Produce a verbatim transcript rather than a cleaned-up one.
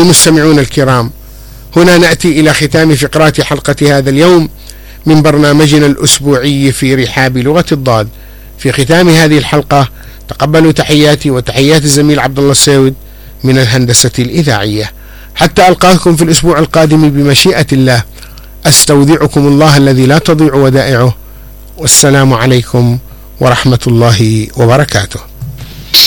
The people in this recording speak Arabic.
المستمعون الكرام، هنا نأتي إلى ختام فقرات حلقة هذا اليوم من برنامجنا الأسبوعي في رحاب لغة الضاد. في ختام هذه الحلقة تقبلوا تحياتي وتحيات الزميل عبد الله السيود من الهندسة الإذاعية. حتى ألقاكم في الأسبوع القادم بمشيئة الله، أستودعكم الله الذي لا تضيع ودائعه، والسلام عليكم ورحمة الله وبركاته.